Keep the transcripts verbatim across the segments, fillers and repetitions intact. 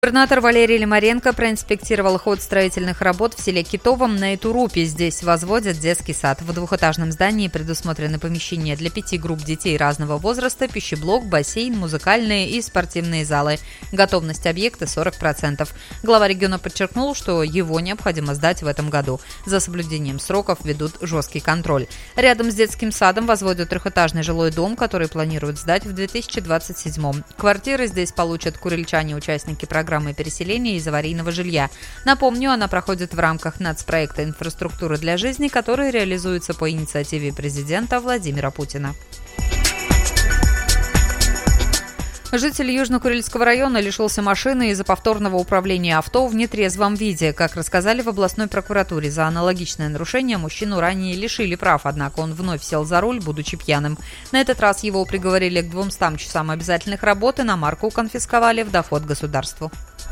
Губернатор Валерий Лимаренко проинспектировал ход строительных работ в селе Китовом на Итурупе. Здесь возводят детский сад. В двухэтажном здании предусмотрены помещения для пяти групп детей разного возраста, пищеблок, бассейн, музыкальные и спортивные залы. Готовность объекта сорок процентов. Глава региона подчеркнул, что его необходимо сдать в этом году. За соблюдением сроков ведут жесткий контроль. Рядом с детским садом возводят трехэтажный жилой дом, который планируют сдать в две тысячи двадцать седьмом. Квартиры здесь получат курильчане, участники программы программы переселения из аварийного жилья. Напомню, она проходит в рамках нацпроекта «Инфраструктура для жизни», который реализуется по инициативе президента Владимира Путина. Житель Южно-Курильского района лишился машины из-за повторного управления авто в нетрезвом виде. Как рассказали в областной прокуратуре, за аналогичное нарушение мужчину ранее лишили прав, однако он вновь сел за руль, будучи пьяным. На этот раз его приговорили к двумстам часам обязательных работ и на марку конфисковали в доход государству.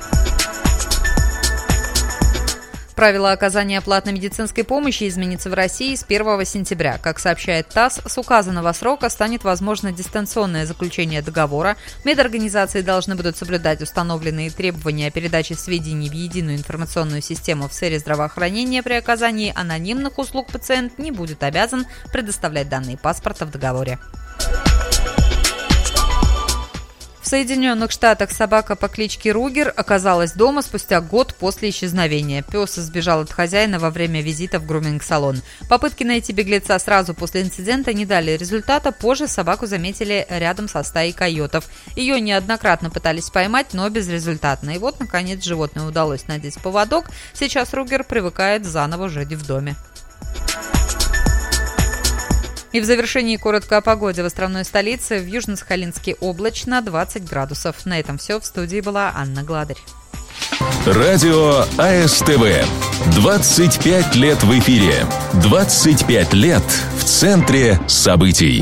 Правила оказания платной медицинской помощи изменятся в России с первого сентября. Как сообщает ТАСС, с указанного срока станет возможно дистанционное заключение договора. Медорганизации должны будут соблюдать установленные требования о передаче сведений в единую информационную систему в сфере здравоохранения. При оказании анонимных услуг пациент не будет обязан предоставлять данные паспорта в договоре. В Соединенных Штатах собака по кличке Ругер оказалась дома спустя год после исчезновения. Пес сбежал от хозяина во время визита в груминг-салон. Попытки найти беглеца сразу после инцидента не дали результата. Позже собаку заметили рядом со стаей койотов. Ее неоднократно пытались поймать, но безрезультатно. И вот, наконец, животное удалось надеть поводок. Сейчас Ругер привыкает заново жить в доме. И в завершении коротко о погоде в островной столице. В Южно-Сахалинске облачно, двадцать градусов. На этом все. В студии была Анна Гладарь. Радио АСТВ. двадцать пять лет в эфире. двадцать пять лет в центре событий.